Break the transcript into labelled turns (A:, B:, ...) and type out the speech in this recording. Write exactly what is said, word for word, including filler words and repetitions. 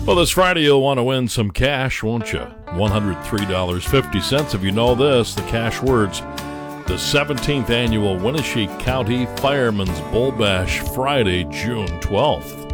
A: Well, this Friday you'll want to win some cash, won't you? one hundred three dollars and fifty cents. If you know this, the cash words, the seventeenth Annual Winneshiek County Firemen's Bull Bash, Friday, June twelfth.